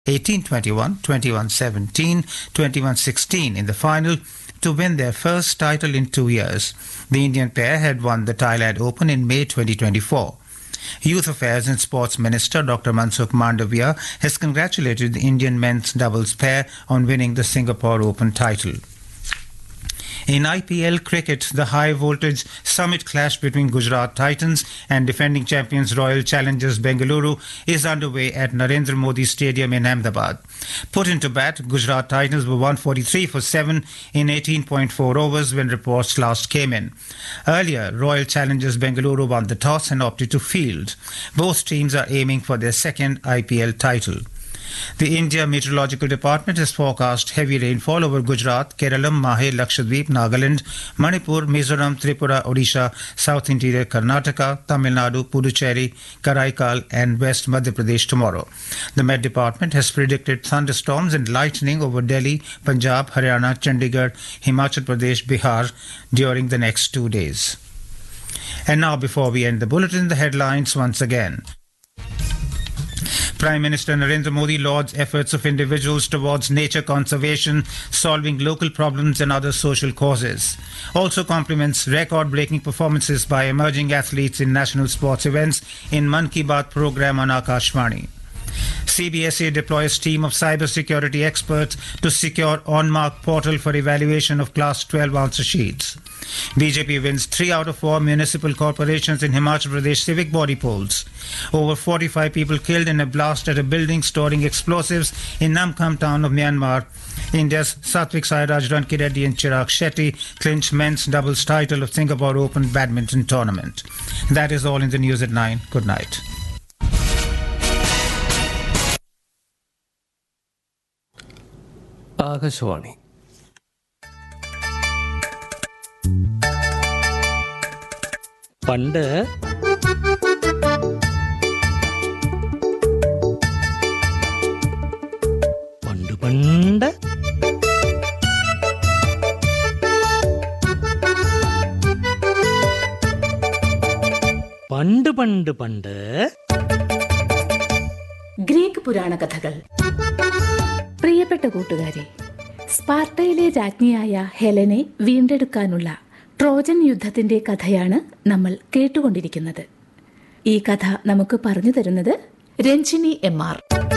18-21, 21-17, 21-16 in the final to win their first title in 2 years. The Indian pair had won the Thailand Open in May 2024. Youth Affairs and Sports Minister Dr. Mansukh Mandavia has congratulated the Indian men's doubles pair on winning the Singapore Open title. In IPL cricket, the high-voltage summit clash between Gujarat Titans and defending champions Royal Challengers Bengaluru is underway at Narendra Modi Stadium in Ahmedabad. Put into bat, Gujarat Titans were 143 for 7 in 18.4 overs when reports last came in. Earlier, Royal Challengers Bengaluru won the toss and opted to field. Both teams are aiming for their second IPL title. The India Meteorological Department has forecast heavy rainfall over Gujarat, Kerala, Mahe, Lakshadweep, Nagaland, Manipur, Mizoram, Tripura, Odisha, South Interior Karnataka, Tamil Nadu, Puducherry, Karaikal and West Madhya Pradesh tomorrow. The Met Department has predicted thunderstorms and lightning over Delhi, Punjab, Haryana, Chandigarh, Himachal Pradesh, Bihar during the next 2 days. And now, before we end the bulletin, the headlines once again. Prime Minister Narendra Modi lauds efforts of individuals towards nature conservation, solving local problems and other social causes. Also compliments record-breaking performances by emerging athletes in national sports events in Mann Ki Baat program on Akashvani. CBSE deploys team of cybersecurity experts to secure on-mark portal for evaluation of Class 12 answer sheets. BJP wins 3 out of 4 municipal corporations in Himachal Pradesh civic body polls. Over 45 people killed in a blast at a building storing explosives in Namkham town of Myanmar. India's Satvik Sairaj, Ranki Reddy and Chirag Shetty clinch men's doubles title of Singapore Open badminton tournament. That is all in the news at 9. Good night. Akashvani. പണ്ട് പണ്ട് പണ്ട് പണ്ട് പണ്ട് പണ്ട് Greek പുരാണ കഥകൾ. പ്രിയപ്പെട്ട കൂട്ടുകാരെ, സ്പാർട്ടയിലെ രാജ്ഞിയായ ഹെലനെ വീണ്ടെടുക്കാനുള്ള ട്രോജൻ യുദ്ധത്തിന്റെ കഥയാണ് നമ്മൾ കേട്ടുകൊണ്ടിരിക്കുന്നത്. ഈ കഥ നമുക്ക് പറഞ്ഞു തരുന്നത് രഞ്ജിനി എം.ആർ.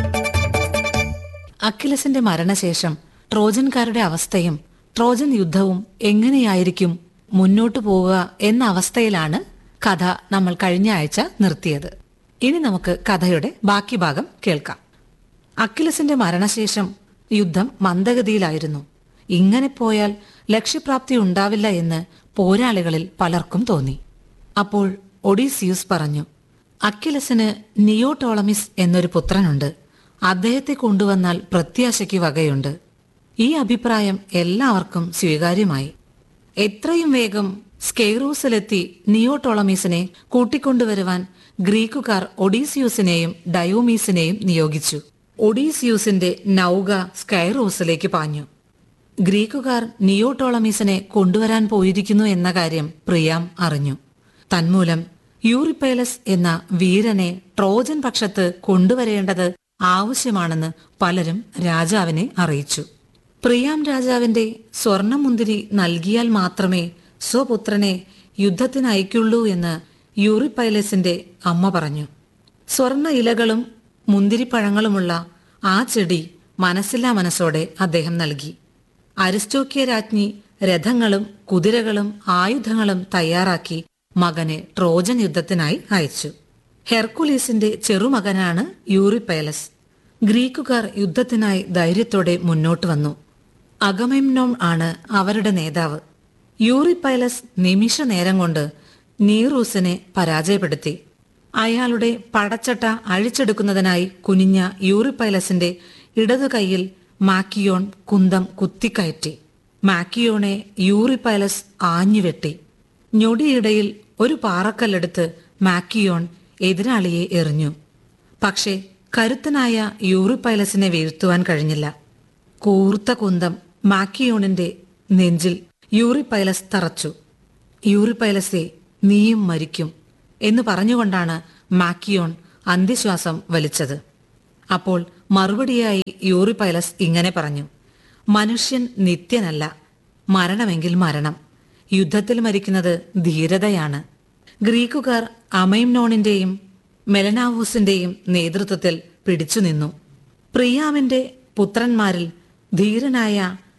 അക്കിലസിന്റെ മരണശേഷം ട്രോജൻകാരുടെ അവസ്ഥയും ട്രോജൻ യുദ്ധവും എങ്ങനെയായിരിക്കും മുന്നോട്ടു പോവുക എന്ന അവസ്ഥയിലാണ് കഥ നമ്മൾ കഴിഞ്ഞ ആഴ്ച നിർത്തിയത്. ഇനി നമുക്ക് കഥയുടെ ബാക്കി ഭാഗം കേൾക്കാം. അക്കിലസിന്റെ മരണശേഷം യുദ്ധം മന്ദഗതിയിലായിരുന്നു. ഇങ്ങനെ പോയാൽ ലക്ഷ്യപ്രാപ്തി ഉണ്ടാവില്ല എന്ന് പോരാളികളിൽ പലർക്കും തോന്നി. അപ്പോൾ ഒഡീസിയൂസ് പറഞ്ഞു, അക്കിലസിന് നിയോടോളമിസ് എന്നൊരു പുത്രനുണ്ട്. അദ്ദേഹത്തെ കൊണ്ടുവന്നാൽ പ്രത്യാശയ്ക്ക് വകയുണ്ട്. ഈ അഭിപ്രായം എല്ലാവർക്കും സ്വീകാര്യമായി. എത്രയും വേഗം സ്കെയ്റൂസിലെത്തി നിയോടോളമീസിനെ കൂട്ടിക്കൊണ്ടുവരുവാൻ ഗ്രീക്കുകാർ ഒഡീസിയൂസിനെയും ഡയോമീസിനെയും നിയോഗിച്ചു. ഒഡീസിയൂസിന്റെ നൗക സ്കൈറോസിലേക്ക് പാഞ്ഞു. ഗ്രീക്കുകാർ നിയോടോളമീസിനെ കൊണ്ടുവരാൻ പോയിരിക്കുന്നു എന്ന കാര്യം പ്രിയാം അറിഞ്ഞു. തന്മൂലം യൂറിപ്പൈലസ് എന്ന വീരനെ ട്രോജൻ പക്ഷത്ത് കൊണ്ടുവരേണ്ടത് ആവശ്യമാണെന്ന് പലരും രാജാവിനെ അറിയിച്ചു. പ്രിയാം രാജാവിന്റെ സ്വർണമുന്തിരി നൽകിയാൽ മാത്രമേ സ്വപുത്രനെ യുദ്ധത്തിന് അയക്കുള്ളൂ എന്ന് യൂറിപ്പൈലസിന്റെ അമ്മ പറഞ്ഞു. സ്വർണ ഇലകളും മുന്തിരിപ്പഴങ്ങളുമുള്ള ആ ചെടി മനസ്സില്ലാ മനസ്സോടെ അദ്ദേഹം നൽകി. അരിസ്റ്റോക്കിയ രാജ്ഞി രഥങ്ങളും കുതിരകളും ആയുധങ്ങളും തയ്യാറാക്കി മകനെ ട്രോജൻ യുദ്ധത്തിനായി അയച്ചു. ഹെർക്കുലീസിന്റെ ചെറുമകനാണ് യൂറിപ്പൈലസ്. ഗ്രീക്കുകാർ യുദ്ധത്തിനായി ധൈര്യത്തോടെ മുന്നോട്ട് വന്നു. അഗമെമ്നോൺ ആണ് അവരുടെ നേതാവ്. യൂറിപ്പൈലസ് നിമിഷ നേരം കൊണ്ട് നീറൂസിനെ പരാജയപ്പെടുത്തി. അയാളുടെ പടച്ചട്ട അഴിച്ചെടുക്കുന്നതിനായി കുനിഞ്ഞ യൂറിപ്പൈലസിന്റെ ഇടതു കൈയിൽ മാക്കിയോൺ കുന്തം കുത്തിക്കയറ്റി. മാക്കിയോണെ യൂറിപ്പൈലസ് ആഞ്ഞുവെട്ടി. ഞൊടിയിടയിൽ ഒരു പാറക്കല്ലെടുത്ത് മാക്കിയോൺ എതിരാളിയെ എറിഞ്ഞു. പക്ഷേ കരുത്തനായ യൂറിപ്പൈലസിനെ വീഴ്ത്തുവാൻ കഴിഞ്ഞില്ല. കൂർത്ത കുന്തം മാക്കിയോണിന്റെ നെഞ്ചിൽ യൂറിപ്പൈലസ് തറച്ചു. യൂറിപ്പൈലസെ, നീയും മരിക്കും എന്ന് പറഞ്ഞുകൊണ്ടാണ് മാക്കിയോൺ അന്ത്യശ്വാസം വലിച്ചത്. അപ്പോൾ മറുപടിയായി യൂറിപ്പൈലസ് ഇങ്ങനെ പറഞ്ഞു: മനുഷ്യൻ നിത്യനല്ല, മരണമെങ്കിൽ മരണം. യുദ്ധത്തിൽ മരിക്കുന്നത് ധീരതയാണ്. ഗ്രീക്കുകാർ അമൈംനോണിന്റെയും മെലനാവൂസിന്റെയും നേതൃത്വത്തിൽ പിടിച്ചുനിന്നു. പ്രിയാമിന്റെ പുത്രന്മാരിൽ ധീരനായ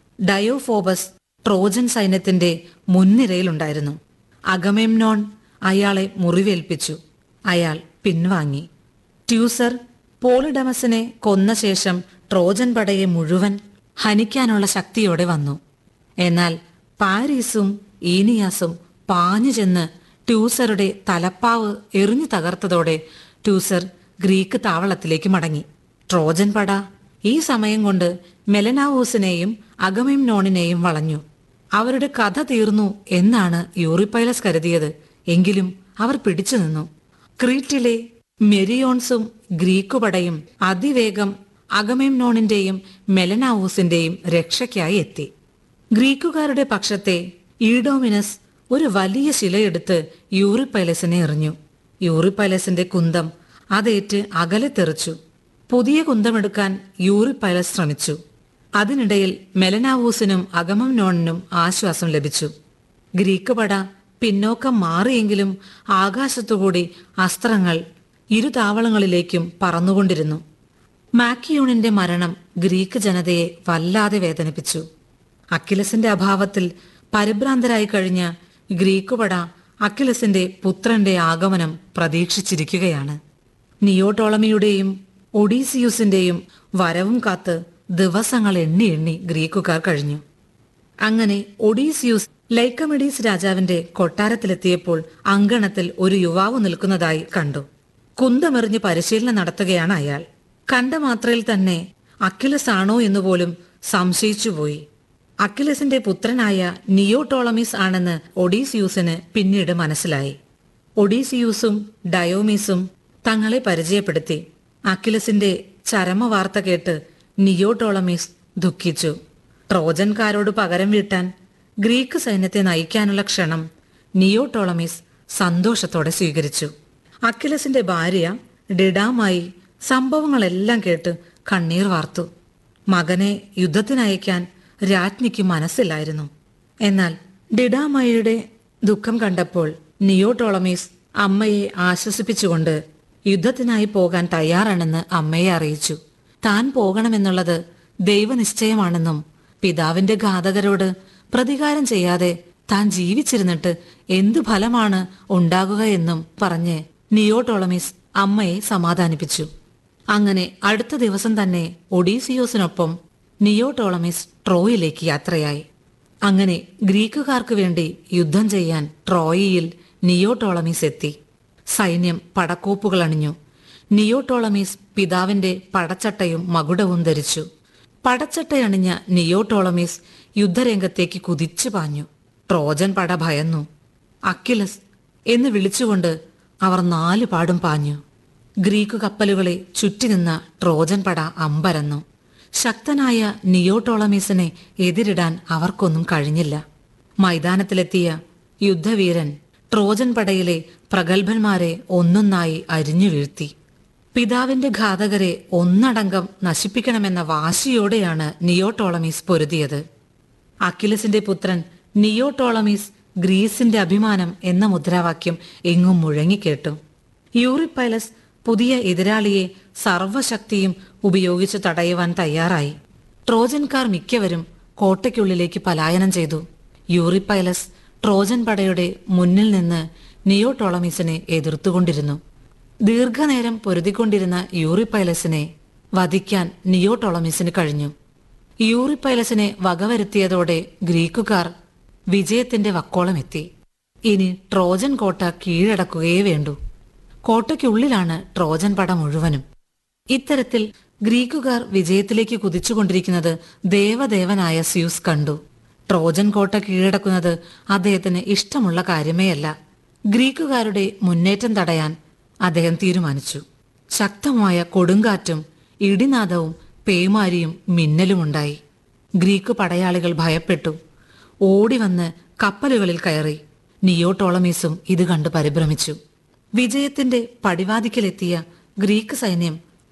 ഡയോഫോബസ് ട്രോജൻ സൈന്യത്തിന്റെ മുൻനിരയിലുണ്ടായിരുന്നു. അഗമെംനോൺ അയാളെ മുറിവേൽപ്പിച്ചു. അയാൾ പിൻവാങ്ങി. ട്യൂസർ പോളിഡമസിനെ കൊന്ന ശേഷം ട്രോജൻ പടയെ മുഴുവൻ ഹനിക്കാനുള്ള ശക്തിയോടെ വന്നു. എന്നാൽ പാരീസും ഈനിയാസും പാഞ്ഞു ചെന്ന് ട്യൂസറുടെ തലപ്പാവ് എറിഞ്ഞു തകർത്തതോടെ ട്യൂസർ ഗ്രീക്ക് താവളത്തിലേക്ക് മടങ്ങി. ട്രോജൻ പട ഈ സമയം കൊണ്ട് മെലനാവൂസിനെയും അഗമെംനോണിനെയും വളഞ്ഞു. അവരുടെ കഥ തീർന്നു എന്നാണ് യൂറിപ്പൈലസ് കരുതിയത്. എങ്കിലും അവർ പിടിച്ചു നിന്നു. ക്രീറ്റിലെ മെരിയോൺസും ഗ്രീക്കുപടയും അതിവേഗം അഗമെംനോണിന്റെയും മെലനാവൂസിന്റെയും രക്ഷയ്ക്കായി എത്തി. ഗ്രീക്കുകാരുടെ പക്ഷത്തെ ഈഡോമിനസ് ഒരു വലിയ ശിലയെടുത്ത് യൂറിപ്പൈലസിനെ എറിഞ്ഞു. യൂറിപ്പൈലസിന്റെ കുന്തം അതേറ്റ് അകലെ തെറിച്ചു. പുതിയ കുന്തമെടുക്കാൻ യൂറിപ്പൈലസ് ശ്രമിച്ചു. അതിനിടയിൽ മെലനാവൂസിനും അഗമെംനോണിനും ആശ്വാസം ലഭിച്ചു. ഗ്രീക്ക് പട പിന്നോക്കം മാറിയെങ്കിലും ആകാശത്തുകൂടി അസ്ത്രങ്ങൾ ഇരു താവളങ്ങളിലേക്കും പറന്നുകൊണ്ടിരുന്നു. മാക്കിയോണിന്റെ മരണം ഗ്രീക്ക് ജനതയെ വല്ലാതെ വേദനിപ്പിച്ചു. അക്കിലസിന്റെ അഭാവത്തിൽ പരിഭ്രാന്തരായി കഴിഞ്ഞ ഗ്രീക്കുപട അക്കിലസിന്റെ പുത്രന്റെ ആഗമനം പ്രതീക്ഷിച്ചിരിക്കുകയാണ്. നിയോടോളമിയുടെയും ഒഡീസിയൂസിന്റെയും വരവും കാത്ത് ദിവസങ്ങൾ എണ്ണി എണ്ണി ഗ്രീക്കുകാർ കഴിഞ്ഞു. അങ്ങനെ ഒഡീസിയൂസ് ലൈക്കമിഡീസ് രാജാവിന്റെ കൊട്ടാരത്തിലെത്തിയപ്പോൾ അങ്കണത്തിൽ ഒരു യുവാവ് നിൽക്കുന്നതായി കണ്ടു. കുന്തമെറിഞ്ഞ് പരിശീലനം നടത്തുകയാണ് അയാൾ. കണ്ട മാത്രയിൽ തന്നെ അക്കിലസ് ആണോ എന്നുപോലും സംശയിച്ചുപോയി. അക്കിലസിന്റെ പുത്രനായ നിയോടോളമീസ് ആണെന്ന് ഒഡീസിയൂസിന് പിന്നീട് മനസ്സിലായി. ഒഡീസിയൂസും ഡയോമീസും തങ്ങളെ പരിചയപ്പെടുത്തി. അക്കിലസിന്റെ ചരമവാർത്ത കേട്ട് നിയോടോളമീസ് ദുഃഖിച്ചു. ട്രോജൻകാരോട് പകരം വീട്ടാൻ ഗ്രീക്ക് സൈന്യത്തെ നയിക്കാനുള്ള ക്ഷണം നിയോടോളമീസ് സന്തോഷത്തോടെ സ്വീകരിച്ചു. അക്കിലസിന്റെ ഭാര്യ ഡിഡാമായി സംഭവങ്ങളെല്ലാം കേട്ട് കണ്ണീർ വാർത്തു. മകനെ യുദ്ധത്തിനയക്കാൻ രാജ്ഞിക്ക് മനസ്സില്ലായിരുന്നു. എന്നാൽ ഡിഡാമയുടെ ദുഃഖം കണ്ടപ്പോൾ നിയോടോളമീസ് അമ്മയെ ആശ്വസിപ്പിച്ചുകൊണ്ട് യുദ്ധത്തിനായി പോകാൻ തയ്യാറാണെന്ന് അമ്മയെ അറിയിച്ചു. താൻ പോകണമെന്നുള്ളത് ദൈവനിശ്ചയമാണെന്നും പിതാവിന്റെ ഘാതകരോട് പ്രതികാരം ചെയ്യാതെ താൻ ജീവിച്ചിരുന്നിട്ട് എന്തു ഫലമാണ് ഉണ്ടാകുക എന്നും പറഞ്ഞ് നിയോടോളമീസ് അമ്മയെ സമാധാനിപ്പിച്ചു. അങ്ങനെ അടുത്ത ദിവസം തന്നെ ഒഡീസിയോസിനൊപ്പം നിയോടോളമീസ് ട്രോയിലേക്ക് യാത്രയായി. അങ്ങനെ ഗ്രീക്കുകാർക്ക് വേണ്ടി യുദ്ധം ചെയ്യാൻ ട്രോയിയിൽ നിയോടോളമീസ് എത്തി. സൈന്യം പടക്കോപ്പുകൾ അണിഞ്ഞു. നിയോടോളമീസ് പിതാവിന്റെ പടച്ചട്ടയും മകുടവും ധരിച്ചു. പടച്ചട്ടയണിഞ്ഞ നിയോടോളമീസ് യുദ്ധരംഗത്തേക്ക് കുതിച്ചു പാഞ്ഞു. ട്രോജൻ പട ഭയന്നു. അക്കിലസ് എന്ന് വിളിച്ചുകൊണ്ട് അവർ 4 പാടും പാഞ്ഞു. ഗ്രീക്ക് കപ്പലുകളെ ചുറ്റിനിന്ന ട്രോജൻ പട അമ്പരന്നു. ശക്തനായ നിയോടോളമീസിനെ എതിരിടാൻ അവർക്കൊന്നും കഴിഞ്ഞില്ല. മൈതാനത്തിലെത്തിയ യുദ്ധവീരൻ ട്രോജൻ പടയിലെ പ്രഗത്ഭന്മാരെ ഒന്നൊന്നായി അരിഞ്ഞു വീഴ്ത്തി. പിതാവിന്റെ ഘാതകരെ ഒന്നടങ്കം നശിപ്പിക്കണമെന്ന വാശിയോടെയാണ് നിയോടോളമീസ് പൊരുതിയത്. അക്കിലസിന്റെ പുത്രൻ നിയോടോളമീസ് ഗ്രീസിന്റെ അഭിമാനം എന്ന മുദ്രാവാക്യം എങ്ങും മുഴങ്ങിക്കേട്ടു. യൂറിപ്പൈലസ് പുതിയ എതിരാളിയെ സർവശക്തിയും ഉപയോഗിച്ച് തടയുവാൻ തയ്യാറായി. ട്രോജൻകാർ മിക്കവരും കോട്ടയ്ക്കുള്ളിലേക്ക് പലായനം ചെയ്തു. യൂറിപ്പൈലസ് ട്രോജൻ പടയുടെ മുന്നിൽ നിന്ന് നിയോടോളമീസിനെ എതിർത്തുകൊണ്ടിരുന്നു. ദീർഘനേരം പൊരുതിക്കൊണ്ടിരുന്ന യൂറിപ്പൈലസിനെ വധിക്കാൻ നിയോടോളമീസിന് കഴിഞ്ഞു. യൂറിപ്പൈലസിനെ വകവരുത്തിയതോടെ ഗ്രീക്കുകാർ വിജയത്തിന്റെ വക്കോളമെത്തി. ഇനി ട്രോജൻ കോട്ട കീഴടക്കുകയേ വേണ്ടൂ. കോട്ടയ്ക്കുള്ളിലാണ് ട്രോജൻ പട മുഴുവനും. ഇത്തരത്തിൽ ഗ്രീക്കുകാർ വിജയത്തിലേക്ക് കുതിച്ചുകൊണ്ടിരിക്കുന്നത് ദേവദേവനായ സ്യൂസ് കണ്ടു. ട്രോജൻ കോട്ട കീഴടക്കുന്നത് അദ്ദേഹത്തിന് ഇഷ്ടമുള്ള കാര്യമേയല്ല. ഗ്രീക്കുകാരുടെ മുന്നേറ്റം തടയാൻ അദ്ദേഹം തീരുമാനിച്ചു. ശക്തമായ കൊടുങ്കാറ്റും ഇടിനാദവും പേമാരിയും മിന്നലുമുണ്ടായി. ഗ്രീക്ക് പടയാളികൾ ഭയപ്പെട്ടു. ഓടിവന്ന് കപ്പലുകളിൽ കയറി. നിയോടോളമീസും ഇത് കണ്ട് പരിഭ്രമിച്ചു. വിജയത്തിന്റെ പടിവാതിക്കലെത്തിയ ഗ്രീക്ക് സൈന്യം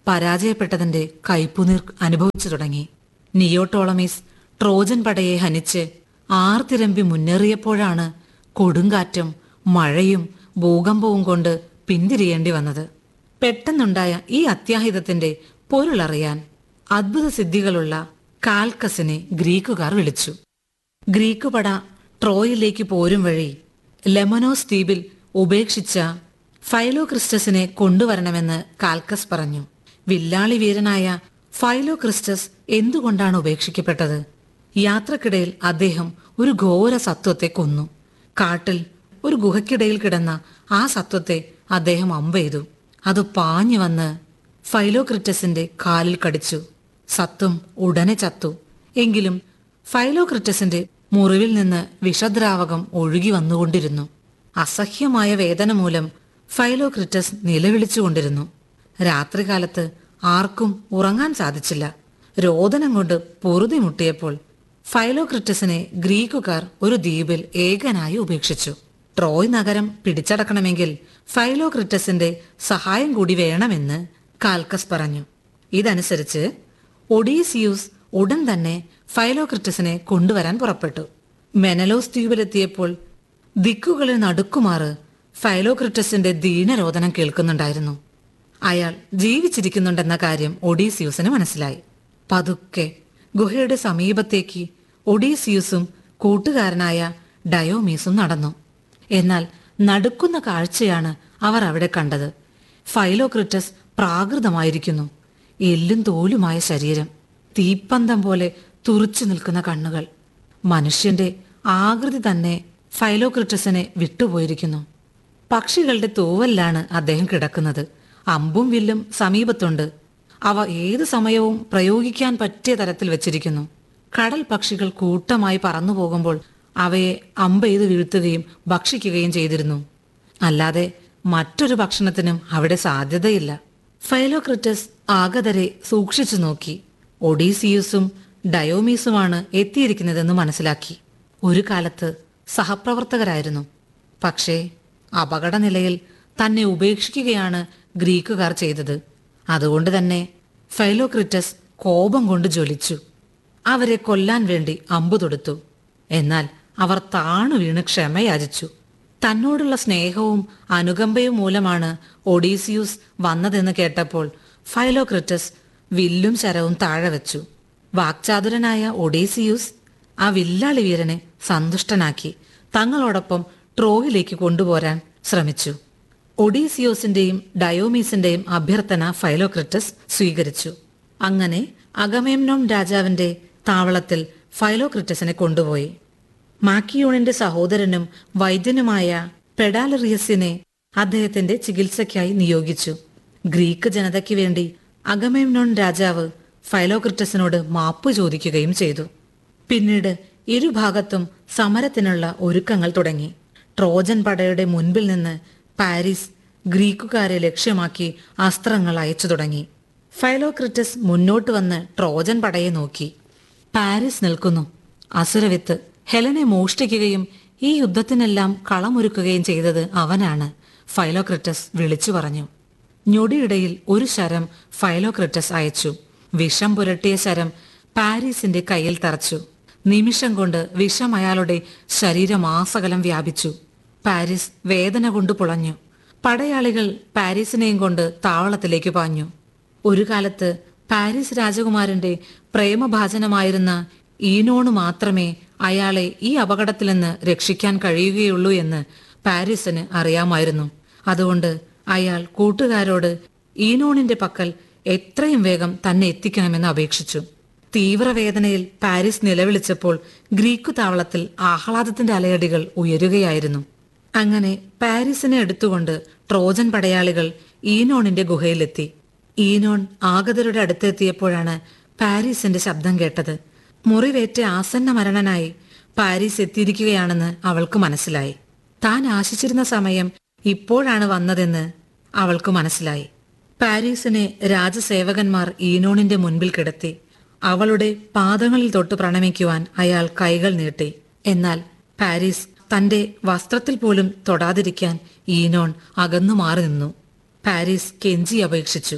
പരാജയപ്പെട്ടതിന്റെ കയ്പുനീർ അനുഭവിച്ചു തുടങ്ങി. നിയോടോളമീസ് ട്രോജൻ പടയെ ഹനിച്ച് ആർത്തിരമ്പി മുന്നേറിയപ്പോഴാണ് കൊടുങ്കാറ്റും മഴയും ഭൂകമ്പവും കൊണ്ട് പിന്തിരിയേണ്ടി വന്നത്. പെട്ടെന്നുണ്ടായ ഈ അത്യാഹിതത്തിന്റെ പൊരുളറിയാൻ അദ്ഭുത സിദ്ധികളുള്ള കാൽക്കസിനെ ഗ്രീക്കുകാർ വിളിച്ചു. ഗ്രീക്ക് പട ട്രോയിലേക്ക് പോരും വഴി ലെമനോസ് ദ്വീപിൽ ഉപേക്ഷിച്ച ഫൈലോക്രിസ്റ്റസിനെ കൊണ്ടുവരണമെന്ന് കാൽക്കസ് പറഞ്ഞു. വില്ലാളി വീരനായ ഫൈലോക്രിസ്റ്റസ് എന്തുകൊണ്ടാണ് ഉപേക്ഷിക്കപ്പെട്ടത്? യാത്രക്കിടയിൽ അദ്ദേഹം ഒരു ഘോര സത്വത്തെ കൊന്നു. കാട്ടിൽ ഒരു ഗുഹയ്ക്കിടയിൽ കിടന്ന ആ സത്വത്തെ അദ്ദേഹം അമ്പെയ്തു. അത് പാഞ്ഞു വന്ന് ഫൈലോക്രിറ്റസിന്റെ കാലിൽ കടിച്ചു. സത്വം ഉടനെ ചത്തു. എങ്കിലും ഫൈലോക്രിറ്റസിന്റെ മുറിവിൽ നിന്ന് വിഷദ്രാവകം ഒഴുകി വന്നുകൊണ്ടിരുന്നു. അസഹ്യമായ വേദന മൂലം ഫൈലോക്രിറ്റസ് നിലവിളിച്ചുകൊണ്ടിരുന്നു. രാത്രികാലത്ത് ആർക്കും ഉറങ്ങാൻ സാധിച്ചില്ല. രോദനം കൊണ്ട് പൊറുതി മുട്ടിയപ്പോൾ ഫൈലോക്രിറ്റസിനെ ഗ്രീക്കുകാർ ഒരു ദ്വീപിൽ ഏകനായി ഉപേക്ഷിച്ചു. ട്രോയ് നഗരം പിടിച്ചടക്കണമെങ്കിൽ ഫൈലോക്രിറ്റസിന്റെ സഹായം കൂടി വേണമെന്ന് കാൽക്കസ് പറഞ്ഞു. ഇതനുസരിച്ച് ഒഡീസിയൂസ് ഉടൻ തന്നെ ഫൈലോക്രിറ്റസിനെ കൊണ്ടുവരാൻ പുറപ്പെട്ടു. മെനലോസ് ദ്വീപിലെത്തിയപ്പോൾ ദിക്കുകളിൽ നടുക്കുമാറ് ഫൈലോക്രിറ്റസിന്റെ ദീനരോദനം കേൾക്കുന്നുണ്ടായിരുന്നു. അയാൾ ജീവിച്ചിരിക്കുന്നുണ്ടെന്ന കാര്യം ഒഡീസിയൂസിന് മനസ്സിലായി. പതുക്കെ ഗുഹയുടെ സമീപത്തേക്ക് ഒഡീസിയൂസും കൂട്ടുകാരനായ ഡയോമീസും നടന്നു. എന്നാൽ നടുക്കുന്ന കാഴ്ചയാണ് അവർ അവിടെ കണ്ടത്. ഫൈലോക്രിറ്റസ് പ്രാകൃതമായിരിക്കുന്നു. എല്ലും തോലുമായ ശരീരം, തീപ്പന്തം പോലെ തുറിച്ചു നിൽക്കുന്ന കണ്ണുകൾ. മനുഷ്യന്റെ ആകൃതി തന്നെ ഫൈലോക്രിറ്റസിനെ വിട്ടുപോയിരിക്കുന്നു. പക്ഷികളുടെ തൂവലിലാണ് അദ്ദേഹം കിടക്കുന്നത്. അമ്പും വില്ലും സമീപത്തുണ്ട്. അവ ഏതു സമയവും പ്രയോഗിക്കാൻ പറ്റിയ തരത്തിൽ വെച്ചിരിക്കുന്നു. കടൽ പക്ഷികൾ കൂട്ടമായി പറന്നു പോകുമ്പോൾ അവയെ അമ്പെയ്ത് വീഴ്ത്തുകയും ഭക്ഷിക്കുകയും ചെയ്തിരുന്നു. അല്ലാതെ മറ്റൊരു ഭക്ഷണത്തിനും അവിടെ സാധ്യതയില്ല. ഫൈലോക്രിറ്റസ് ആഗതരെ സൂക്ഷിച്ചു നോക്കി. ഒഡീസിയൂസും ഡയോമീസുമാണ് എത്തിയിരിക്കുന്നതെന്ന് മനസ്സിലാക്കി. ഒരു കാലത്ത് സഹപ്രവർത്തകരായിരുന്നു. പക്ഷേ അപകടനിലയിൽ തന്നെ ഉപേക്ഷിക്കുകയാണ് ഗ്രീക്കുകാർ ചെയ്തത്. അതുകൊണ്ട് തന്നെ ഫൈലോക്രിറ്റസ് കോപം കൊണ്ട് ജ്വലിച്ചു. അവരെ കൊല്ലാൻ വേണ്ടി അമ്പു തൊടുത്തു. എന്നാൽ അവർ താണു വീണ് ക്ഷമയാചിച്ചു. തന്നോടുള്ള സ്നേഹവും അനുകമ്പയും മൂലമാണ് ഒഡീസിയൂസ് വന്നതെന്ന് കേട്ടപ്പോൾ ഫൈലോക്രിറ്റസ് വില്ലും ശരവും താഴെ വെച്ചു. വാക്ചാതുരനായ ഒഡീസിയൂസ് ആ വില്ലാളി വീരനെ സന്തുഷ്ടനാക്കി തങ്ങളോടൊപ്പം ട്രോയിലേക്ക് കൊണ്ടുപോരാൻ ശ്രമിച്ചു. ഒഡീസിയോസിന്റെയും ഡയോമീസിന്റെയും അഭ്യർത്ഥന ഫൈലോക്രിറ്റസ് സ്വീകരിച്ചു. അങ്ങനെ അഗമേംനോൻ രാജാവിന്റെ താവളത്തിൽ ഫൈലോക്രിറ്റസിനെ കൊണ്ടുപോയി. മാക്കിയോണിന്റെ സഹോദരനും വൈദ്യനുമായ പെഡാലറിയസിനെ അദ്ദേഹത്തിന്റെ ചികിത്സയ്ക്കായി നിയോഗിച്ചു. ഗ്രീക്ക് ജനതയ്ക്ക് വേണ്ടി അഗമേംനോൻ രാജാവ് ഫൈലോക്രിറ്റസിനോട് മാപ്പ് ചോദിക്കുകയും ചെയ്തു. പിന്നീട് ഇരുഭാഗത്തും സമരത്തിനുള്ള ഒരുക്കങ്ങൾ തുടങ്ങി. ട്രോജൻ പടയുടെ മുൻപിൽ നിന്ന് പാരീസ് ഗ്രീക്കുകാരെ ലക്ഷ്യമാക്കി അസ്ത്രങ്ങൾ അയച്ചു തുടങ്ങി. ഫൈലോക്രിറ്റസ് മുന്നോട്ട് വന്ന് ട്രോജൻ പടയെ നോക്കി. പാരീസ് നിൽക്കുന്നു. അസുരവിത്ത് ഹെലനെ മോഷ്ടിക്കുകയും ഈ യുദ്ധത്തിനെല്ലാം കളമൊരുക്കുകയും ചെയ്തത് അവനാണ്, ഫൈലോക്രിറ്റസ് വിളിച്ചു പറഞ്ഞു. ഞൊടിയിടയിൽ ഒരു ശരം ഫൈലോക്രിറ്റസ് അയച്ചു. വിഷം പുരട്ടിയ ശരം പാരീസിന്റെ കയ്യിൽ തറച്ചു. നിമിഷം കൊണ്ട് വിഷം അയാളുടെ ശരീരമാസകലം വ്യാപിച്ചു. പാരീസ് വേദന കൊണ്ട് പുളഞ്ഞു. പടയാളികൾ പാരീസിനെയും കൊണ്ട് താവളത്തിലേക്ക് പാഞ്ഞു. ഒരു കാലത്ത് പാരീസ് രാജകുമാരന്റെ പ്രേമഭാജനമായിരുന്ന ഈനോണ് മാത്രമേ അയാളെ ഈ അപകടത്തിൽ നിന്ന് രക്ഷിക്കാൻ കഴിയുകയുള്ളൂ എന്ന് പാരീസിന് അറിയാമായിരുന്നു. അതുകൊണ്ട് അയാൾ കൂട്ടുകാരോട് ഈനോണിന്റെ പക്കൽ എത്രയും വേഗം തന്നെ എത്തിക്കണമെന്ന് അപേക്ഷിച്ചു. തീവ്രവേദനയിൽ പാരീസ് നിലവിളിച്ചപ്പോൾ ഗ്രീക്കു താവളത്തിൽ ആഹ്ലാദത്തിന്റെ അലയടികൾ ഉയരുകയായിരുന്നു. അങ്ങനെ പാരീസിനെ എടുത്തുകൊണ്ട് ട്രോജൻ പടയാളികൾ ഈനോണിന്റെ ഗുഹയിലെത്തി. ഈനോൺ ആഗതരുടെ അടുത്തെത്തിയപ്പോഴാണ് പാരീസിന്റെ ശബ്ദം കേട്ടത്. മുറിവേറ്റ ആസന്ന മരണനായി പാരീസ് എത്തിയിരിക്കുകയാണെന്ന് അവൾക്ക് മനസ്സിലായി. താൻ ആശിച്ചിരുന്ന സമയം ഇപ്പോഴാണ് വന്നതെന്ന് അവൾക്ക് മനസ്സിലായി. പാരീസിനെ രാജസേവകന്മാർ ഈനോണിന്റെ മുൻപിൽ കിടത്തി. അവളുടെ പാദങ്ങളിൽ തൊട്ട് പ്രണമിക്കുവാൻ അയാൾ കൈകൾ നീട്ടി. എന്നാൽ പാരീസ് തന്റെ വസ്ത്രത്തിൽ പോലും തൊടാതിരിക്കാൻ ഈനോൺ അകന്നു മാറി നിന്നു. പാരീസ് കെഞ്ചി അപേക്ഷിച്ചു.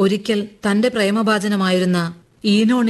ഒരിക്കൽ തന്റെ പ്രേമഭാജനമായിരുന്ന ഈനോണി